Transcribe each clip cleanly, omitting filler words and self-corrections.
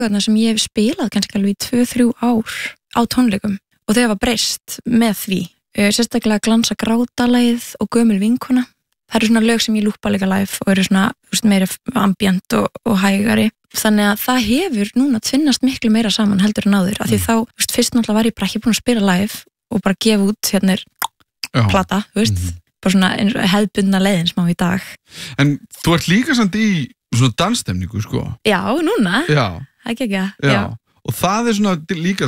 þarna sem ég hef spilað kannski alveg í 2-3 ár á tónleikum og þau hafa breyst með því. Sérstaklega Glansa gráta-lagið og Gömul vinkona. Það eru svona lög sem ég lúpa líka live og eru svona meira ambient og hægari. Þannig að það hefur núna tvinnast miklu meira saman heldur en áður. Af því þá, fyrst náttúrulega var ég bara ekki búin að spila live og bara gefa út hérna plata, bara svona hefðbundna leiðin smá í dag. En þú ert líka samt í svona dansstemningu, sko? Já, núna. Já. Það ekki. Já. Og það svona líka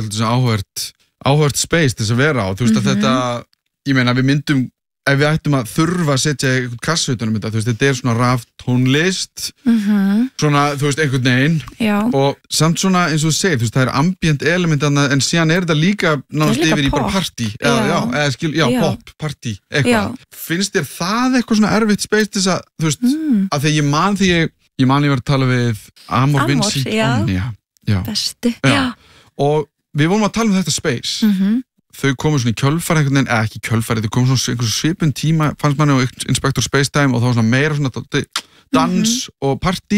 áhört space til þess að vera á. Þú veist að þetta, ég meina við myndum, ef við ættum að þurfa að setja einhvern kassu utan þetta, þú veist, þetta svona raf tónlist, svona, þú veist, einhvern veginn. Já. Og samt svona, eins og þú segir, þú veist, það ambient element, en síðan þetta líka nánast yfir í bara partí, eða pop, partí, eitthvað. Finnst þér það eitthvað svona erfitt space til þess að, þú veist, að þegar ég man ég var að tala við Amor Vincent Omnia. Bestu, og við vorum að tala þetta space. Þau komu svona í kjölfari einhvern veginn, ekki kjölfari, þau komu svona einhversu svipun tíma, fannst manni á Inspector Spacetime og þá var svona meira svona dans og partí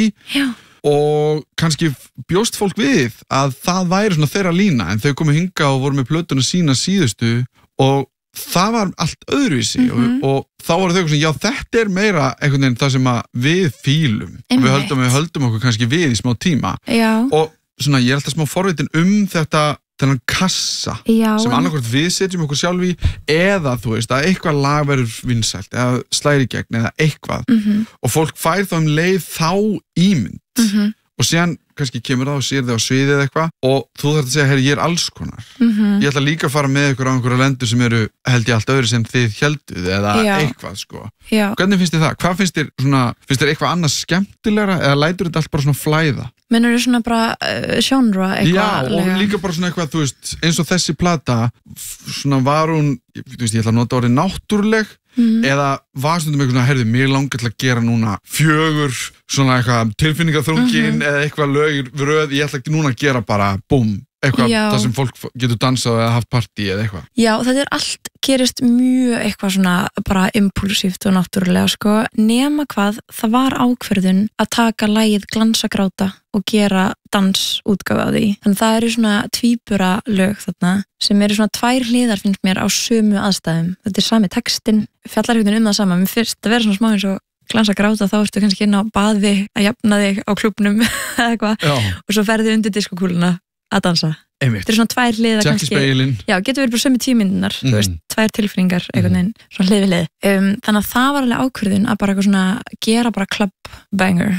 og kannski bjóst fólk við að það væri svona þeirra lína en þau komu hinga og voru með plötuna sína síðustu og það var allt öðruvísi og þá voru þau svona, já þetta meira einhvern veginn það sem að við fílum og við höldum okkur kannski við í smá tíma og svona ég alltaf smá forvitin þennan kassa sem annarkvort við setjum okkur sjálf í eða þú veist að eitthvað lag verður vinsælt eða slæri í gegn eða eitthvað og fólk fær þá leið þá ímynd og síðan kannski kemur það og sér þið á sviðið eða eitthvað og þú þarft að segja, herri, ég alls konar ég ætla líka að fara með ykkur á einhverja lendur sem eru, held ég allt öðru sem þið hélduð eða eitthvað, sko hvernig finnst þið það? Hvað finnst þér eitthvað annað skemmtilegra eða lætur þetta allt bara svona flæða? Mennur þið svona bara genre eitthvað? Já, og líka bara svona eitthvað, þú veist, eins og þessi plata svona var hún, þú veist, ég ætla að nota orðið náttúruleg eða var stundum eitthvað svona, heyrðu, mér langar til að gera núna 4 svona eitthvað tilfinningaþrungin eða eitthvað lög röð, ég ætla ekki núna að gera bara búm, eitthvað það sem fólk getur dansað eða haft partí eða eitthvað. Já, þetta allt gerist mjög eitthvað svona bara impulsíft og náttúrulega, sko, nema hvað það var ákvörðun að taka lagið Glansa gráta og gera dansútgáfu af því. Þannig það eru svona tvíbura lög þarna sem eru svona 2 hliðar finnst mér á sömu aðstæðum. Þetta sami textinn, fjallar það sama. Mér fyrst að vera svona smá eins og Glansa gráta þá ertu kannski inn á baði að jafna þig á klúbnum eða eitthvað og svo ferðu undir diskokúluna að dansa. Þetta svona 2 hliðar kannski. Já, getur verið bara sömu 10 mínútur, þú veist, 2 tilfinningar einhvern veginn, svona hlið við hlið. Þannig að það var alveg ákvörðun að bara eitthvað svona gera bara club banger.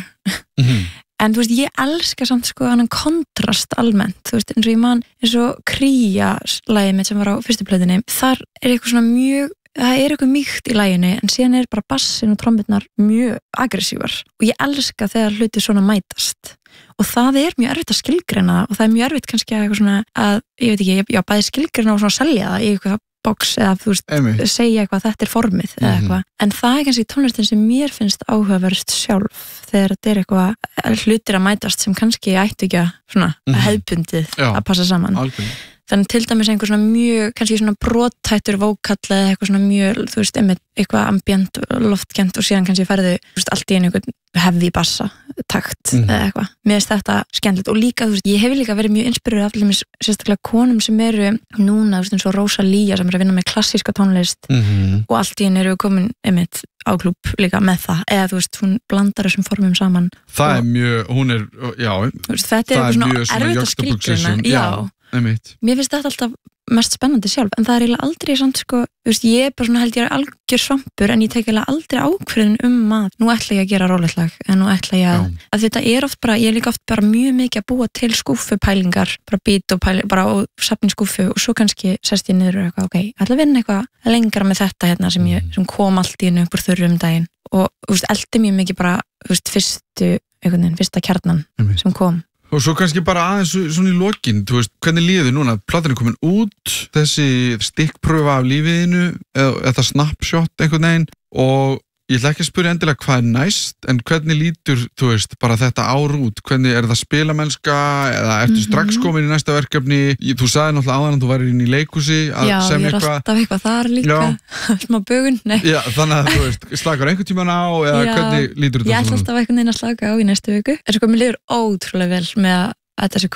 En þú veist, ég elska samt sko annan kontrast almennt, þú veist, eins og ég man eins og Kría-lagið mitt sem var á fyrstu plötunni, þar eitthvað svona mjög það eitthvað mýkt í laginu en síðan bara bassin og trombitnar mjög aggressívar og ég elska þegar hluti svona mætast og það mjög erfitt að skilgreina og það mjög erfitt kannski að eitthvað svona að, ég veit ekki, bæði skilgreina og svona selja það í eitthvað box eða þú veist, segja eitthvað þetta formið eða eitthvað, en það kannski tónlistin sem mér finnst áhugaverðst sjálf þegar þetta eitthvað hlutir að mætast sem kannski ættu ekki að svona hefðbundið að passa saman. Þannig til dæmis einhver svona mjög, kannski svona brothættur vókall eða eitthvað svona mjög, þú veist, eitthvað ambient, loftkent og síðan kannski ferðu, þú veist, allt í einhvern hefði bassa, takt eða eitthvað. Mér finnst þetta skemmtilegt og líka, þú veist, ég hef líka verið mjög inspiruð af allir sérstaklega konum sem eru núna, þú veist, eins og Rosalía sem að vinna með klassíska tónlist og allt í henni eru komin á klúbb líka með það, eða þú veist, hún blandar þessum formum saman. Það mjög, hún já, veist, þetta svona erfitt að skilgreina. Mér finnst þetta alltaf mest spennandi sjálf en það eiginlega aldrei samt sko, þú veist, ég bara svona held ég algjör svampur en ég tek eiginlega aldrei ákvörðun að nú ætla ég að gera róleitlag en nú ætla ég að þetta oft bara, ég líka oft bara mjög mikið að búa til skúffupælingar, bara beat og pælingar bara og safnin skúffu og svo kannski sest ég niður og eitthvað, ætla að vinna eitthvað lengra með þetta hérna sem kom allt í hennu upp úr þurrum daginn og þú veist, eldi mjög mikið bara, þú veist, fyrsta kjarnan sem kom. Og svo kannski bara aðeins svona í lokin, þú veist, hvernig líður núna? Platan komin út, þessi stikkpröfa af lífiðinu, eða þetta snapshot einhvern veginn og ég ætla ekki að spyrja endilega hvað næst, en hvernig lítur, þú veist, bara þetta ár út? Hvernig það spilamennska eða ertu strax komin í næsta verkefni? Þú sagði náttúrulega áðan að þú væri inn í leikhúsi að semja eitthvað. Já, ég er alltaf eitthvað þar líka, smá bögun, nei. Já, þannig að þú veist, slakar einhvern tímann á eða hvernig lítur þetta? Ég ætla alltaf einhvern veginn að slaka á í næstu viku. En svo mér líður ótrúlega vel með að þetta sé